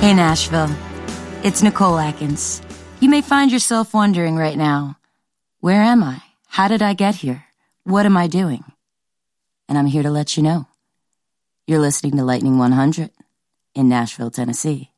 Hey, Nashville. It's Nicole Atkins. You may find yourself wondering right now, where am I? How did I get here? What am I doing? And I'm here to let you know. You're listening to Lightning 100 in Nashville, Tennessee.